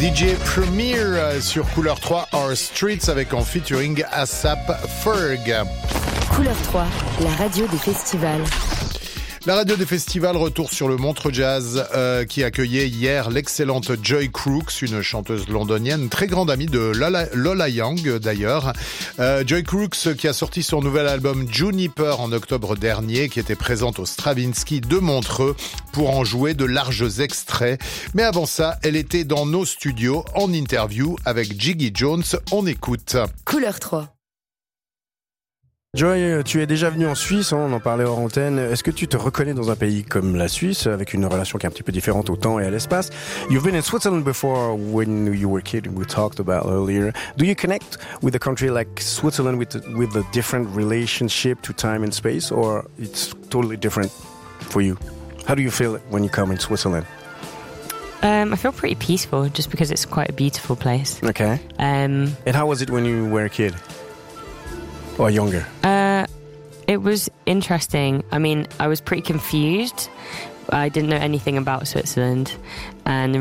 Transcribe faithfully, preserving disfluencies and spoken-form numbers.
D J Premier sur Couleur trois, Our Streets, avec en featuring ASAP Ferg. Couleur trois, la radio des festivals. La radio des festivals, retour sur le Montreux Jazz euh, qui accueillait hier l'excellente Joy Crooks, une chanteuse londonienne, très grande amie de Lola, Lola Young d'ailleurs. Euh, Joy Crooks qui a sorti son nouvel album Juniper en octobre dernier, qui était présente au Stravinsky de Montreux pour en jouer de larges extraits. Mais avant ça, elle était dans nos studios en interview avec Jiggy Jones. On écoute. Couleur trois. Joy, tu es déjà venu en Suisse, hein, on en parlait hors antenne. Est-ce que tu te reconnais dans un pays comme la Suisse, avec une relation qui est un petit peu différente au temps et à l'espace? You've been in Switzerland before when you were a kid, we talked about earlier. Do you connect with a country like Switzerland with, with a different relationship to time and space, or it's totally different for you? How do you feel when you come in Switzerland? Um, I feel pretty peaceful, just because it's quite a beautiful place. Okay. Um, and how was it when you were a kid? Or younger? Uh, it was interesting. I mean, I was pretty confused. I didn't know anything about Switzerland, and